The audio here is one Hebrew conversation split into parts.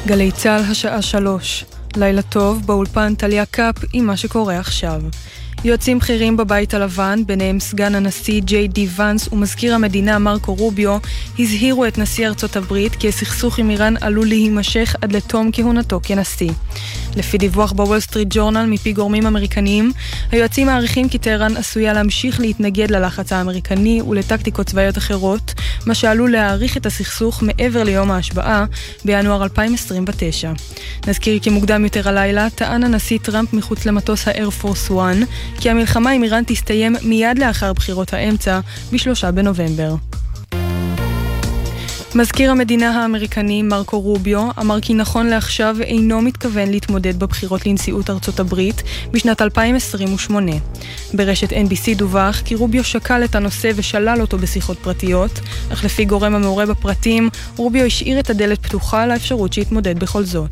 גלי צהל השעה 3. לילה טוב, באולפן טליה קאפ עם מה שקורה עכשיו. יועצים בכירים בבית הלבן, ביניהם סגן הנשיא ג'יי די ונס ומזכיר המדינה מרקו רוביו, הזהירו את נשיא ארצות הברית כי הסכסוך עם איראן עלול להימשך עד לתום כהונתו כנשיא. לפי דיווח בוול סטריט ג'ורנל מפי גורמים אמריקניים, היועצים מעריכים כי טהרן עשויה להמשיך להתנגד ללחץ האמריקני ולטקטיקות צבאיות אחרות, מה שעלול להאריך את הסכסוך מעבר ליום ההשבעה בינואר 2029. נזכיר כי מוקדם יותר הלילה טען הנשיא טראמפ מחוץ למטוס האייר פורס 1 כי המלחמה עם איראן תסתיים מיד לאחר בחירות האמצע ב-3 בנובמבר. מזכיר המדינה האמריקני מרקו רוביו אמר כי נכון לעכשיו אינו מתכוון להתמודד בבחירות לנשיאות ארצות הברית בשנת 2028. ברשת NBC דווח כי רוביו שקל את הנושא ושלל אותו בשיחות פרטיות, אך לפי גורם המעורה בפרטים, רוביו השאיר את הדלת פתוחה לאפשרות שיתמודד בכל זאת.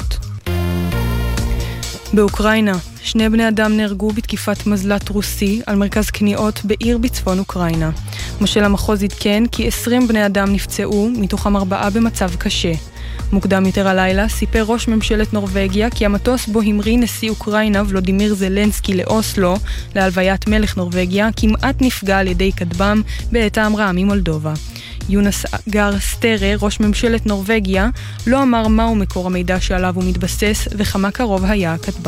באוקראינה, 2 בני אדם נהרגו בתקיפת מזל"ט רוסי על מרכז קניעות בעיר בצפון אוקראינה. מושל המחוז עדכן כי 20 בני אדם נפצעו, מתוכם 4 במצב קשה. מוקדם יותר הלילה סיפר ראש ממשלת נורווגיה כי המטוס בו המריא נשיא אוקראינה ולודימיר זלנסקי לאוסלו, להלוויית מלך נורווגיה, כמעט נפגע על ידי כטב"ם בעת ההמראה ממולדובה. יונס גר סטרה, ראש ממשלת נורווגיה, לא אמר מהו מקור המידע שעליו הוא מתבסס וכמה קרוב היה הכטב"ם.